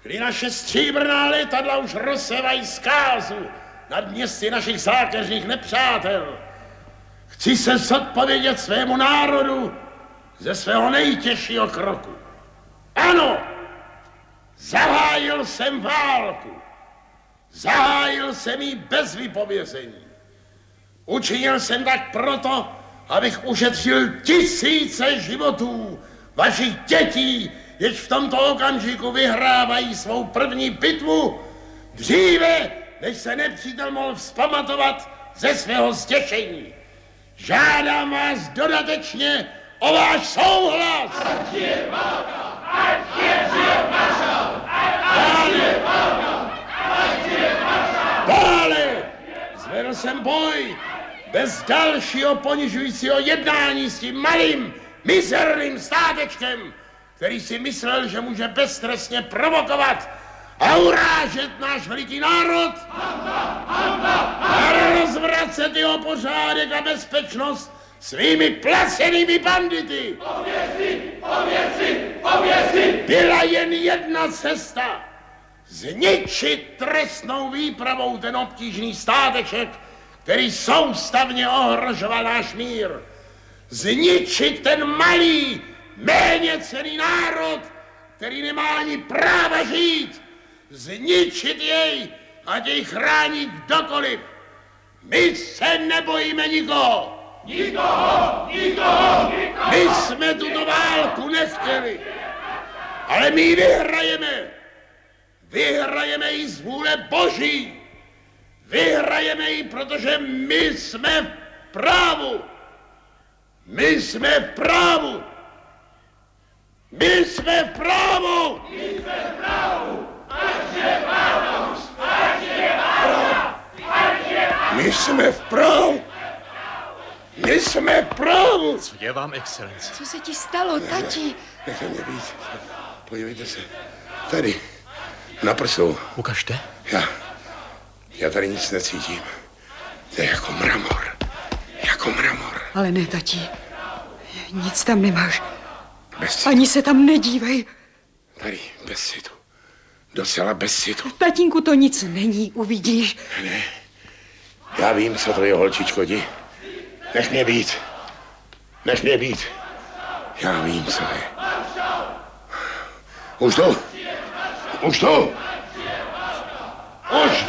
kdy naše stříbrná letadla už rozsévají zkázu nad městy našich zákeřných nepřátel. Chci se zodpovědět svému národu ze svého nejtěžšího kroku. Ano, zahájil jsem válku. Zahájil jsem ji bez vypovězení. Učinil jsem tak proto, abych ušetřil tisíce životů vašich dětí, jež v tomto okamžiku vyhrávají svou první bitvu, dříve, než se nepřítel mohl vzpamatovat ze svého zděšení. Žádám vás dodatečně o váš souhlas. Ať je válka! Ať je maršál! Ať je válka! Ať je maršál! Dále zvedl jsem boj bez dalšího ponižujícího jednání s tím malým, mizerným státečkem, který si myslel, že může beztrestně provokovat a urážet náš veliký národ a rozvracet jeho pořádek a bezpečnost svými placenými bandity. Pověsit! Byla jen jedna cesta. Zničit trestnou výpravou ten obtížný státeček, který soustavně ohrožoval náš mír. Zničit ten malý, méněcenný národ, který nemá ani práva žít. Zničit jej, ať jej chrání kdokoliv. My se nebojíme nikoho. Nikoho! My jsme tuto válku nechtěli, ale my ji vyhrajeme. Vyhrajeme ji z vůle Boží. Vyhrajeme ji, protože my jsme v právu. My jsme v právu. My jsme v právu. Ať je válka! Ať je válka! Ať je válka! My jsme v právu. My jsme v právu. Co je vám, excelenci? Co se ti stalo, tati? Nechte mě být. Podívejte se. Tady. Na prsou. Ukažte. Já tady nic necítím. To je jako mramor. Jako mramor. Ale ne, tati. Nic tam nemáš. Bez citu. Ani se tam nedívej. Tady, bez citu. Docela bez citu. Tatínku, to nic není, uvidíš. Ne. Já vím, co to je, holčičko, jdi. Nech mě být. Nech mě být. Já vím, co to je. Už jdu. Už jdu. Už